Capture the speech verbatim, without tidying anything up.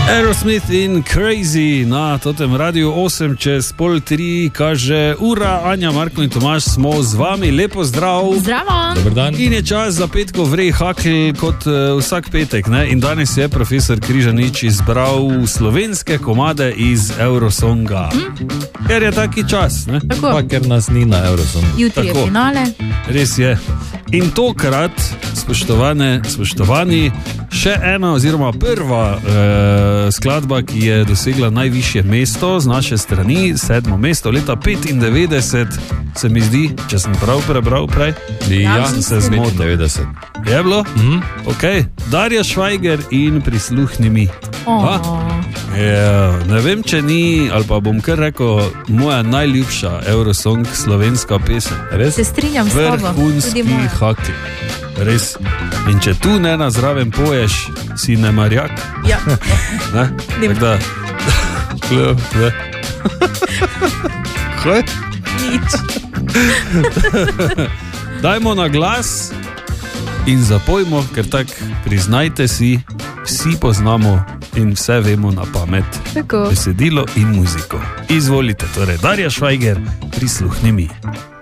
Aerosmith in Crazy na totem radiju osem čez pol tri kaže ura. Anja, Marko in Tomaž smo z vami. Lepo zdrav. Zdravo. Dobar dan. In je čas za petko vrej hakl kot uh, vsak petek, ne? In danes je profesor Križanič izbral slovenske komade iz Eurosonga. Hm? Ker je taki čas, ne? Tako. Pa ker nas ni na Eurosongu. Jutri Tako. je finale. Res je. In tokrat, spoštovane, spoštovani, še ena oziroma prva eh, skladba, ki je dosegla najvišje mesto z naše strani, sedmo mesto leta petindevetdeset, se mi zdi, če sem prav prebral prej. Ja, sem se sem zmotil. devetdeset. Je bilo? Mhm. Ok, Darja Švajger in Prisluhni mi. Oh. Ja, ne vem, če ni, ali pa bom kar rekel, moja najljubša Eurosong slovenska pesem. Res? Se strinjam s tabo. Tudi Vrhunski moja. hakl. Res. In če tu ne na zraven poješ, si ne marjak. Ja. Ne? Nim. Tako da... Klo, ne. Kaj? Nič. Dajmo na glas in zapojmo, ker tak priznajte si, vsi poznamo in vse vemo na pamet. Tako. Besedilo in muziko. Izvolite, torej Darja Švajger, Prisluhni mi.